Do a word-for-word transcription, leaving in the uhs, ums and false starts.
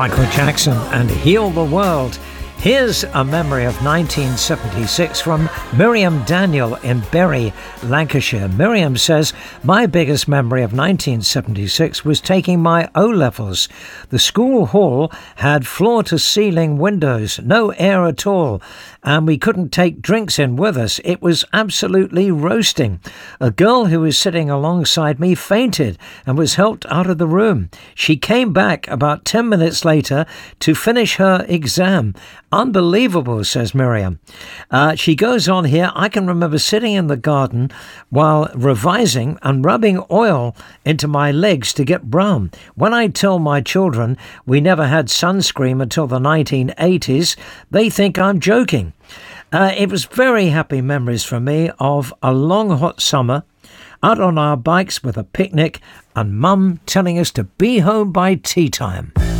Michael Jackson and Heal the World. Here's a memory of nineteen seventy-six from Miriam Daniel in Bury, Lancashire. Miriam says, my biggest memory of nineteen seventy-six was taking my O-levels. The school hall had floor-to-ceiling windows, no air at all, and we couldn't take drinks in with us. It was absolutely roasting. A girl who was sitting alongside me fainted and was helped out of the room. She came back about ten minutes later to finish her exam. Unbelievable, says Miriam. Uh, she goes on here, I can remember sitting in the garden while revising and rubbing oil into my legs to get brown. When I tell my children we never had sunscreen until the nineteen eighties, they think I'm joking. Uh, it was very happy memories for me of a long hot summer, out on our bikes with a picnic and Mum telling us to be home by tea time.